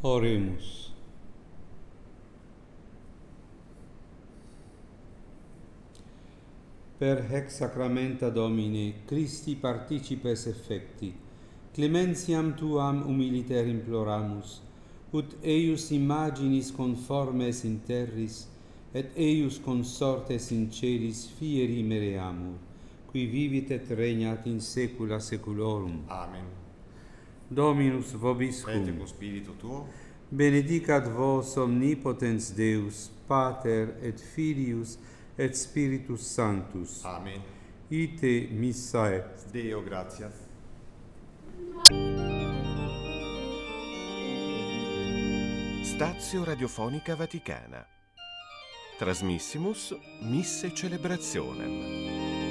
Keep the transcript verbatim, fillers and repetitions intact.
Oremus. Per haec sacramenta Domini, Christi participes effecti, clementiam tuam humiliter imploramus, ut eius imaginis conformes in terris, et eius consortes in celis fieri mereamur, qui vivit et regnat in saecula saeculorum. Amen. Dominus vobiscum. Et cum spiritu tuo. Benedicat vos omnipotens Deus, Pater et Filius et Spiritus Sanctus. Amen. Ite missa est. Deo gratias. Stazio Radiofonica Vaticana. Trasmissimus Misse Celebrationem.